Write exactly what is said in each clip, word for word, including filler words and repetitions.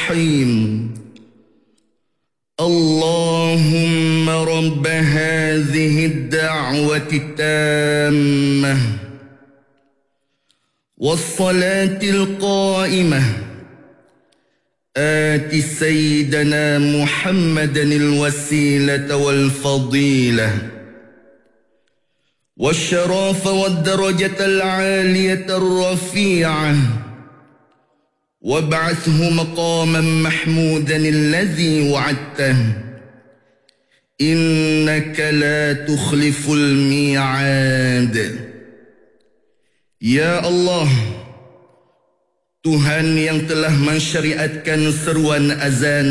الرحيم اللهم رب هذه الدعوة التامة والصلاة القائمة آت سيدنا محمدا الوسيلة والفضيلة والشرف والدرجة العالية الرفيعة وابعثه مقاما محمودا الذي وعدته إنك لا تخلف الميعاد. Ya Allah, Tuhan yang telah mensyariatkan seruan azan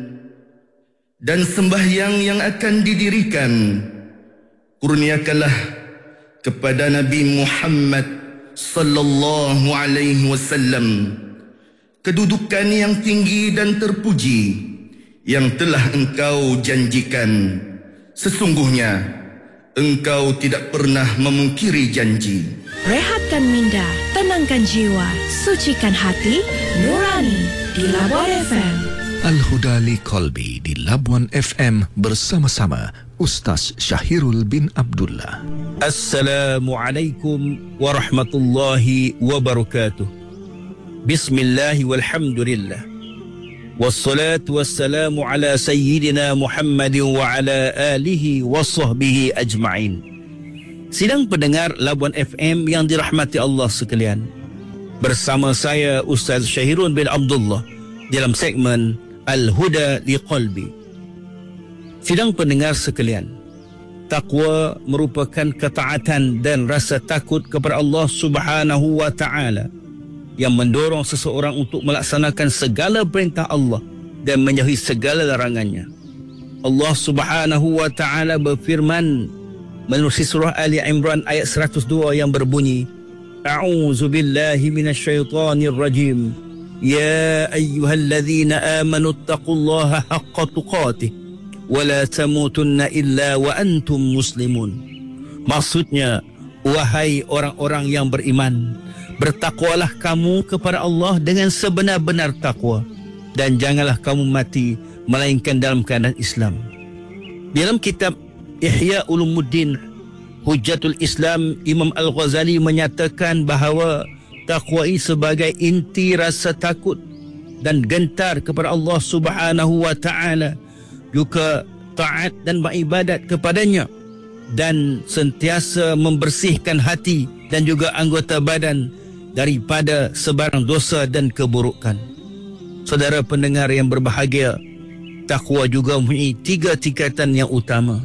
dan sembahyang yang akan didirikan, kurniakanlah kepada Nabi Muhammad sallallahu alaihi wasallam kedudukan yang tinggi dan terpuji yang telah Engkau janjikan. Sesungguhnya Engkau tidak pernah memungkiri janji. Rehatkan minda, tenangkan jiwa, sucikan hati, nurani di Labuan F M. Al-Huda li Qalbi di Labuan F M bersama-sama Ustaz Syahirul bin Abdullah. Assalamualaikum warahmatullahi wabarakatuh. Bismillahi walhamdulillah. Wassalatu wassalamu ala sayyidina Muhammadin wa ala alihi wa sahbihi ajma'in. Sidang pendengar Labuan F M yang dirahmati Allah sekalian, bersama saya Ustaz Syahirul bin Abdullah dalam segmen Al-Huda li Qalbi. Sidang pendengar sekalian, takwa merupakan ketaatan dan rasa takut kepada Allah Subhanahu wa taala yang mendorong seseorang untuk melaksanakan segala perintah Allah dan menjauhi segala larangannya. Allah Subhanahu wa taala berfirman menerusi surah Ali Imran ayat seratus dua yang berbunyi, A'udzu billahi minasyaitonir rajim. Ya ayyuhalladzina amanu taqullaha haqqa tuqatih wa la tamutunna illa wa antum muslimun. Maksudnya, wahai orang-orang yang beriman, bertakwalah kamu kepada Allah dengan sebenar-benar takwa dan janganlah kamu mati melainkan dalam keadaan Islam. Dalam kitab Ihya Ulumuddin Hujjatul Islam, Imam Al-Ghazali menyatakan bahawa takwa ini sebagai inti rasa takut dan gentar kepada Allah Subhanahu wa taala, juga taat dan beribadat kepadanya, dan sentiasa membersihkan hati dan juga anggota badan daripada sebarang dosa dan keburukan. Saudara pendengar yang berbahagia, takwa juga mempunyai tiga tingkatan yang utama,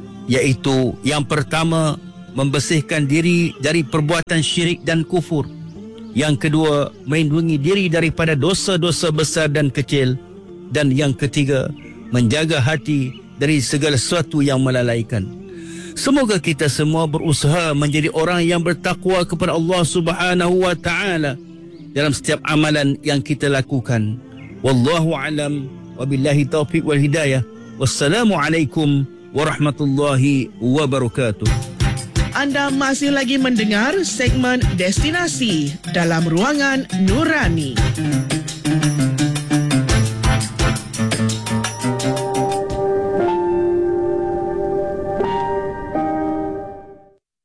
iaitu yang pertama, membersihkan diri dari perbuatan syirik dan kufur. Yang kedua, melindungi diri daripada dosa-dosa besar dan kecil. Dan yang ketiga, menjaga hati dari segala sesuatu yang melalaikan. Semoga kita semua berusaha menjadi orang yang bertakwa kepada Allah Subhanahu wa taala dalam setiap amalan yang kita lakukan. Wallahu alam, wabillahi taufiq wal hidayah. Wassalamualaikum warahmatullahi wabarakatuh. Anda masih lagi mendengar segmen Destinasi dalam Ruangan Nurani.